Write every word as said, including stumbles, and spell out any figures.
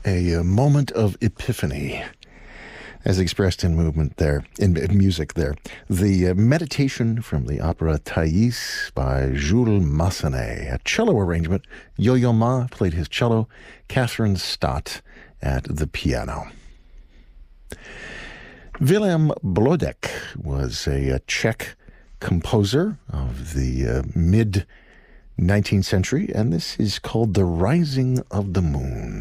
a, uh moment of epiphany, as expressed in movement there, in, in music there. The uh, meditation from the opera Thais by Jules Massenet, a cello arrangement. Yo-Yo Ma played his cello, Catherine Stott at the piano. Willem Blodek was a, a Czech composer of the uh, mid nineteenth century, and this is called The Rising of the Moon.